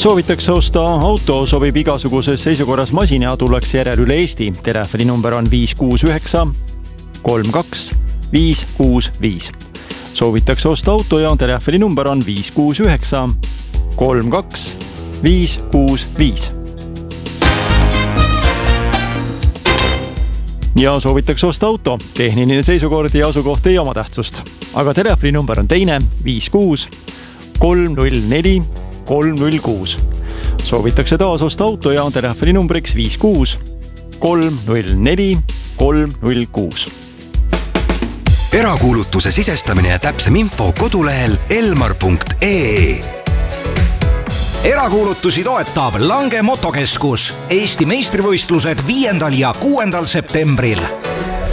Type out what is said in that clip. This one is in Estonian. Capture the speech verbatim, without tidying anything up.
Soovitakse osta auto, sobib igasuguses seisukorras masin ja tullakse järel üle Eesti. Telefoninumber on viis kuus üheksa kolm kaks viis kuus viis. Soovitakse osta auto ja telefoninumber on viis kuus üheksa kolm kaks viis kuus viis. Ja soovitakse osta auto. Tehniline seisukord ja asukoht ei oma tähtsust. Aga telefoninumber on teine viis kuus kolm null neli kolm null kuus. Soovitakse taas osta auto ja telefoninumbriks viis kuus kolm null neli kolm null kuus. Erakuulutuse sisestamine ja täpsem info kodulehel elmar punkt ee. Erakuulutusi toetab Lange Motokeskus. Eesti meistrivõistlused viiendal ja kuuendal septembril.